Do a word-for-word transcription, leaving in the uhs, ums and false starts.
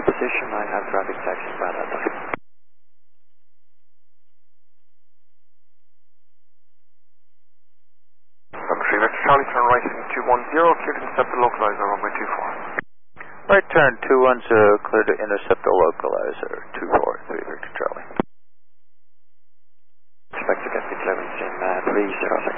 position, I have traffic taxi by that time. Number three, Vector Charlie, turn right in two one zero, clear to intercept the localizer, runway two four. Right turn two one zero, clear to intercept the localizer, two four, three Victor Charlie. Expect to get the clearance in uh, three zero six.